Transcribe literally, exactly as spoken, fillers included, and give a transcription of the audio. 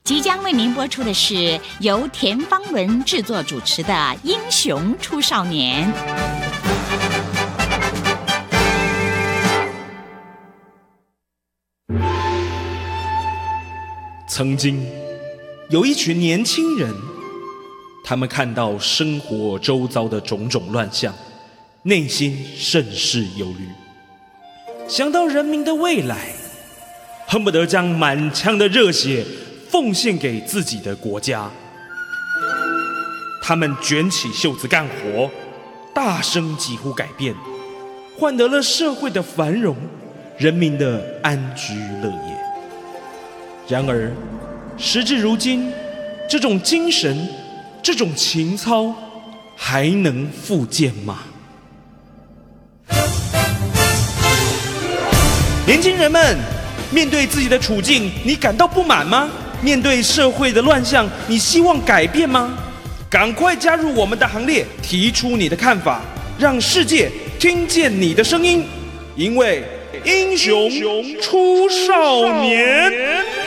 即将为您播出的是由田芳文制作主持的《英雄出少年》。 曾经有一群年轻人，他们看到生活周遭的种种乱象，内心甚是忧虑，想到人民的未来，恨不得将满腔的热血奉献给自己的国家。他们卷起袖子干活，大声疾呼改变，换得了社会的繁荣，人民的安居乐业。然而时至如今，这种精神，这种情操还能复见吗？年轻人们，面对自己的处境，你感到不满吗？面对社会的乱象，你希望改变吗？赶快加入我们的行列，提出你的看法，让世界听见你的声音，因为英雄出少年。